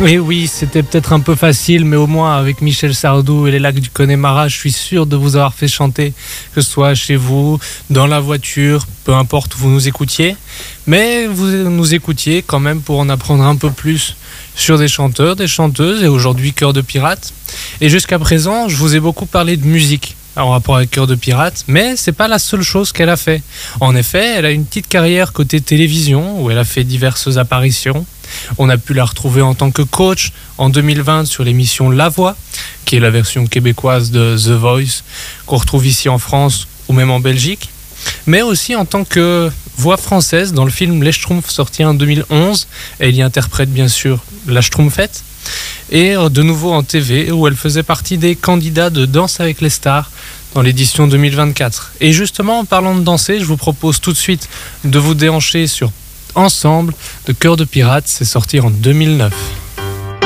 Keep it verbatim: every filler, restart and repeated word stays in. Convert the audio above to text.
Oui, oui, c'était peut-être un peu facile, mais au moins avec Michel Sardou et les lacs du Connemara, je suis sûr de vous avoir fait chanter, que ce soit chez vous, dans la voiture, peu importe où vous nous écoutiez. Mais vous nous écoutiez quand même pour en apprendre un peu plus sur des chanteurs, des chanteuses, et aujourd'hui Cœur de Pirate. Et jusqu'à présent, je vous ai beaucoup parlé de musique en rapport avec Cœur de Pirate, mais c'est pas la seule chose qu'elle a fait. En effet, elle a une petite carrière côté télévision, où elle a fait diverses apparitions. On a pu la retrouver en tant que coach en deux mille vingt sur l'émission La Voix, qui est la version québécoise de The Voice, qu'on retrouve ici en France ou même en Belgique. Mais aussi en tant que voix française dans le film Les Schtroumpfs sorti en deux mille onze. Elle y interprète bien sûr la Schtroumpfette. Et de nouveau en T V où elle faisait partie des candidats de Danse avec les stars dans l'édition deux mille vingt-quatre. Et justement en parlant de danser, je vous propose tout de suite de vous déhancher sur Ensemble de Cœur de Pirate, c'est sorti en deux mille neuf.